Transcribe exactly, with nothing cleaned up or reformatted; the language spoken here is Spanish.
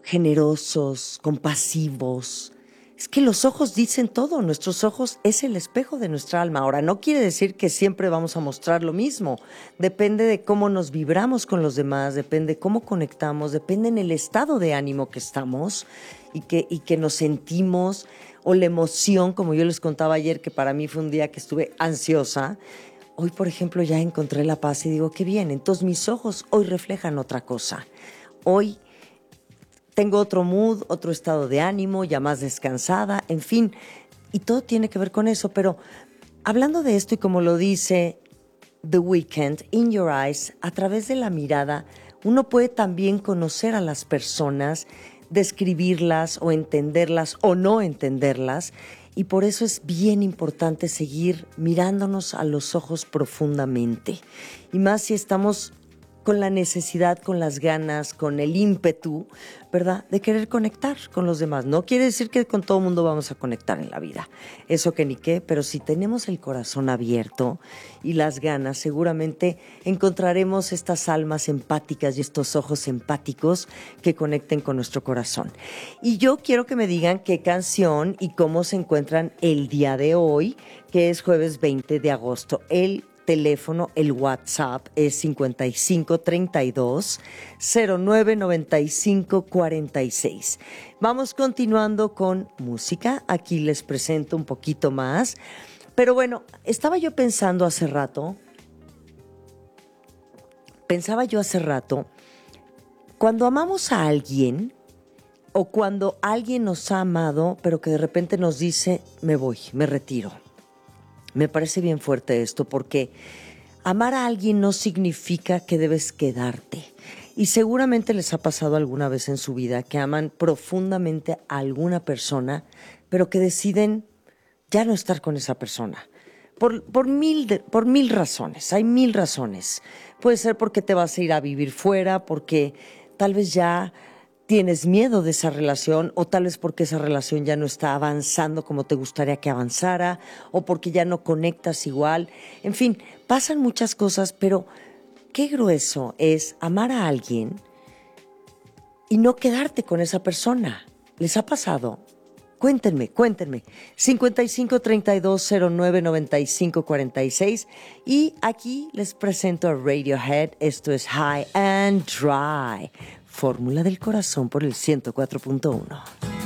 generosos, compasivos. Es que los ojos dicen todo, nuestros ojos es el espejo de nuestra alma. Ahora, no quiere decir que siempre vamos a mostrar lo mismo. Depende de cómo nos vibramos con los demás, depende de cómo conectamos, depende en el estado de ánimo que estamos y que, y que nos sentimos, o la emoción, como yo les contaba ayer, que para mí fue un día que estuve ansiosa. Hoy, por ejemplo, ya encontré la paz y digo, qué bien, entonces mis ojos hoy reflejan otra cosa. Hoy tengo otro mood, otro estado de ánimo, ya más descansada, en fin, y todo tiene que ver con eso. Pero hablando de esto, y como lo dice The Weeknd, In Your Eyes, a través de la mirada, uno puede también conocer a las personas, describirlas o entenderlas o no entenderlas, y por eso es bien importante seguir mirándonos a los ojos profundamente. Y más si estamos con la necesidad, con las ganas, con el ímpetu, ¿verdad?, de querer conectar con los demás. No quiere decir que con todo el mundo vamos a conectar en la vida, eso que ni qué, pero si tenemos el corazón abierto y las ganas, seguramente encontraremos estas almas empáticas y estos ojos empáticos que conecten con nuestro corazón. Y yo quiero que me digan qué canción y cómo se encuentran el día de hoy, que es jueves veinte de agosto. El teléfono, el WhatsApp es cincuenta y cinco treinta y dos cero nueve noventa y cinco cuarenta y seis. Vamos continuando con música. Aquí les presento un poquito más. Pero bueno, estaba yo pensando hace rato, pensaba yo hace rato, cuando amamos a alguien o cuando alguien nos ha amado, pero que de repente nos dice, me voy, me retiro. Me parece bien fuerte esto, porque amar a alguien no significa que debes quedarte. Y seguramente les ha pasado alguna vez en su vida que aman profundamente a alguna persona, pero que deciden ya no estar con esa persona. Por, por, mil de, por mil razones, hay mil razones. Puede ser porque te vas a ir a vivir fuera, porque tal vez ya tienes miedo de esa relación, o tal vez porque esa relación ya no está avanzando como te gustaría que avanzara, o porque ya no conectas igual. En fin, pasan muchas cosas, pero qué grueso es amar a alguien y no quedarte con esa persona. ¿Les ha pasado? Cuéntenme, cuéntenme. cincuenta y cinco treinta y dos cero nueve noventa y cinco cuarenta y seis. Y aquí les presento a Radiohead. Esto es High and Dry. Fórmula del Corazón por el ciento cuatro punto uno.